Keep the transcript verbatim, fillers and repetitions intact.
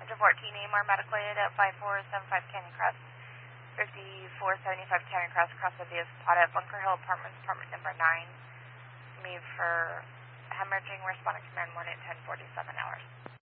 to fourteen AMAR medical aid at five four seven five Canyon Crest, fifty-four seventy-five Canyon Crest, across the Diaz Plata at Bunker Hill Apartments, apartment number nine. Made for hemorrhaging, responding command one at ten forty-seven hours.